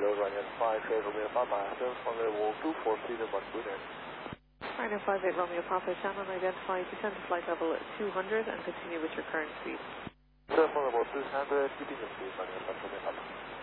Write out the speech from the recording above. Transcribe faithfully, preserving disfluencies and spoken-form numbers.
hello, Ryanair five eight Romeo Papa, seven one level two four three to one good end. Ryanair five eight Romeo Papa, Shannon, identify, descend to flight level two hundred and continue with your current speed. seven one level two hundred, keeping the speed, Ryanair five Romeo Papa.